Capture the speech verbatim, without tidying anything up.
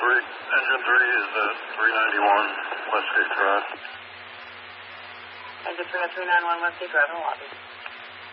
three, engine three is at three ninety-one Westgate Drive. Engine three at three ninety-one Westgate Drive in the lobby.